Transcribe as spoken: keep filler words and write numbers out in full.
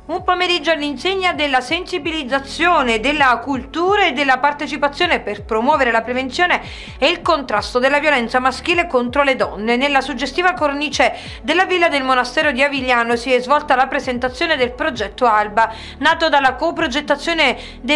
Un pomeriggio all'insegna della sensibilizzazione, della cultura e della partecipazione per promuovere la prevenzione e il contrasto della violenza maschile contro le donne. Nella suggestiva cornice della Villa del Monastero di Avigliano si è svolta la presentazione del progetto Alba, nato dalla coprogettazione del